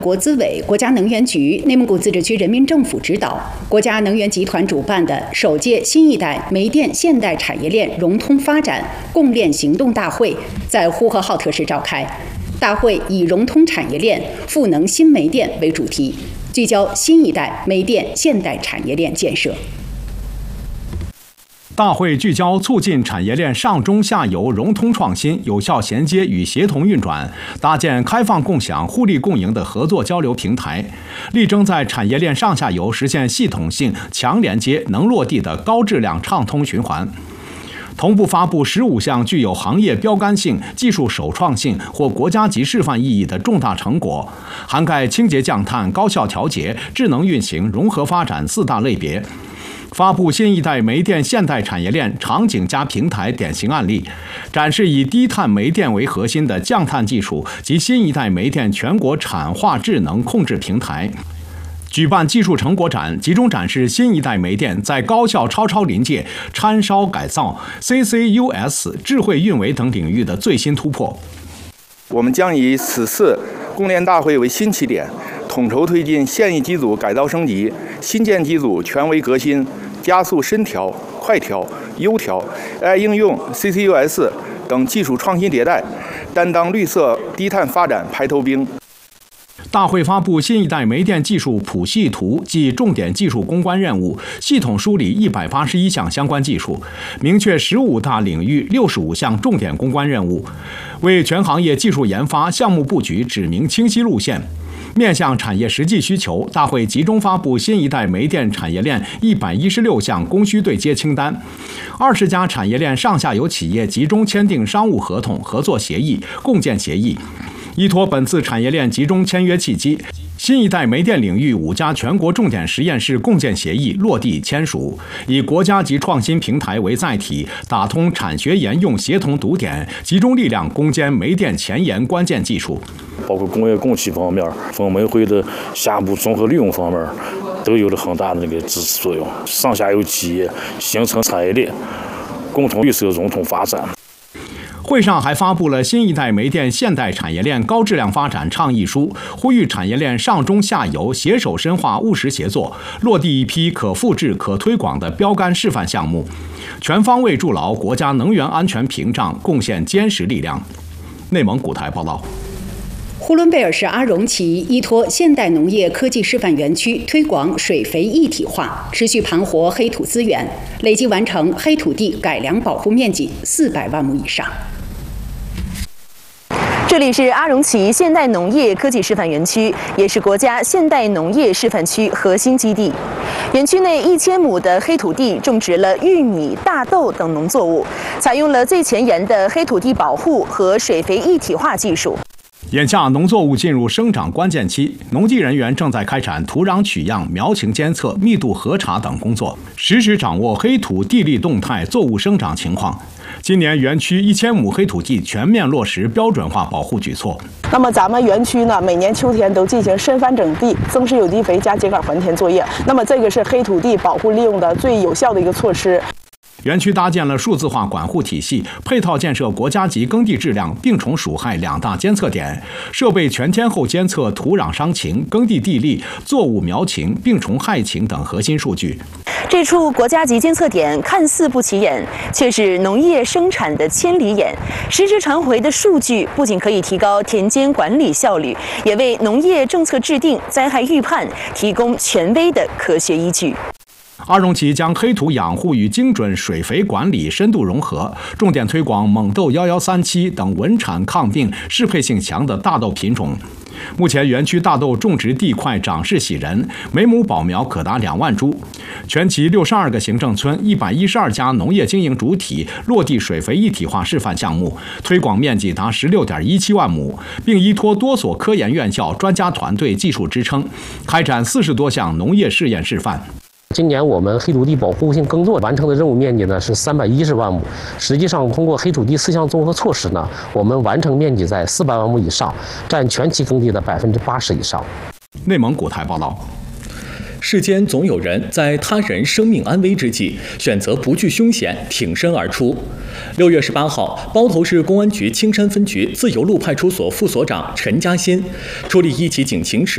国资委、国家能源局、内蒙古自治区人民政府指导，国家能源集团主办的首届新一代煤电现代产业链融通发展共炼行动大会在呼和浩特市召开。大会以融通产业链、赋能新煤电为主题，聚焦新一代煤电现代产业链建设。 大会聚焦促进产业链上中下游融通创新、有效衔接与协同运转，搭建开放共享、互利共赢的合作交流平台，力争在产业链上下游实现系统性、强连接、能落地的高质量畅通循环。同步发布15项具有行业标杆性、技术首创性或国家级示范意义的重大成果，涵盖清洁降碳、高效调节、智能运行、融合发展4大类别。发布新一代煤电现代产业链场景加平台典型案例，展示以低碳煤电为核心的降碳技术及新一代煤电全国产化智能控制平台。举办技术成果展，集中展示新一代煤电在高效超临界、掺烧改造、CCUS、智慧运维等领域的最新突破。 我们将以此次共炼大会为新起点，统筹推进现役机组改造升级、新建机组全维革新，加速深调、快调、优调、AI 应用、CCUS 等技术创新迭代，担当绿色低碳发展排头兵。 大会发布新一代煤电技术谱系图暨重点技术攻关任务，系统梳理181项相关技术，明确15大领域65项重点攻关任务，为全行业技术研发、项目布局指明清晰路线。面向产业实际需求，大会集中发布新一代煤电产业链116项供需对接清单，20家产业链上下游企业集中签订商务合同、合作协议、共建协议。依托本次产业链集中签约契机，新一代煤电领域5家全国重点实验室共建协议落地签署，以国家级创新平台为载体，打通产学研用协同堵点，集中力量攻坚煤电前沿关键技术。 包括工业供气方面、风煤灰的下部综合利用方面，都有了很大的支持作用。上下游企业形成产业链，共同绿色融通发展。 会上还发布了新一代煤电现代产业链高质量发展倡议书，呼吁产业链上中下游携手深化务实协作，落地一批可复制、可推广的标杆示范项目，全方位筑牢国家能源安全屏障，贡献坚实力量。内蒙古台报道。 呼伦贝尔市阿荣旗依托现代农业科技示范园区推广水肥一体化，持续盘活黑土资源，累计完成黑土地改良保护面积400万亩以上。 这里是阿荣旗现代农业科技示范园区，也是国家现代农业示范区核心基地。园区内1000亩的黑土地种植了玉米、大豆等农作物，采用了最前沿的黑土地保护和水肥一体化技术。 眼下农作物进入生长关键期，农技人员正在开展土壤取样、苗情监测、密度核查等工作，实时掌握黑土地力动态、作物生长情况。今年园区1000亩黑土地全面落实标准化保护举措。 那么咱们园区呢，每年秋天都进行深翻整地、增施有机肥加秸秆还田作业。那么这个是黑土地保护利用的最有效的一个措施。 园区搭建了数字化管护体系，配套建设国家级耕地质量、病虫鼠害2大监测点，设备全天候监测土壤伤情、耕地地力、作物苗情、病虫害情等核心数据。 这处国家级监测点看似不起眼，却是农业生产的千里眼。实时传回的数据不仅可以提高田间管理效率，也为农业政策制定、灾害预判提供权威的科学依据。 阿荣旗将黑土养护与精准水肥管理深度融合，重点推广蒙豆1137等稳产抗病、适配性强的大豆品种。目前园区大豆种植地块长势喜人，每亩保苗可达2万株。全旗62个行政村、112家农业经营主体落地水肥一体化示范项目，推广面积达16.17万亩，并依托多所科研院校、专家团队技术支撑，开展40多项农业试验示范。 今年我们黑土地保护性耕作完成的任务面积呢是310万亩，实际上通过黑土地4项综合措施呢，我们完成面积在400万亩以上，占全期耕地的80%以上。 内蒙古台报道。 世间总有人在他人生命安危之际，选择不惧凶险，挺身而出。6月18号，包头市公安局青山分局自由路派出所副所长陈嘉欣出力一起警情时，